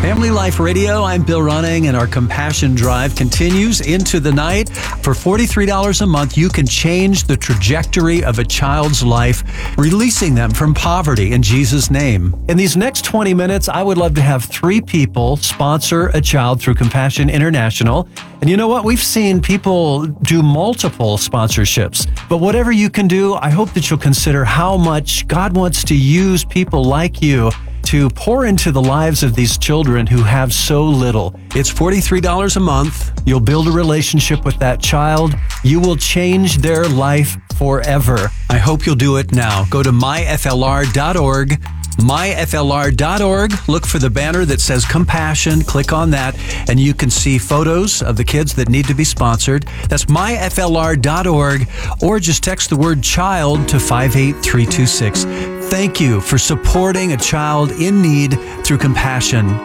Family Life Radio, I'm Bill Running, and our Compassion Drive continues into the night. For $43 a month, you can change the trajectory of a child's life, releasing them from poverty in Jesus' name. In these next 20 minutes, I would love to have 3 people sponsor a child through Compassion International. And you know what? We've seen people do multiple sponsorships. But whatever you can do, I hope that you'll consider how much God wants to use people like you to pour into the lives of these children who have so little. It's $43 a month. You'll build a relationship with that child. You will change their life forever. I hope you'll do it now. Go to myflr.org. myflr.org. Look for the banner that says Compassion. Click on that, and you can see photos of the kids that need to be sponsored. That's myflr.org, or just text the word child to 58326. Thank you for supporting a child in need through Compassion.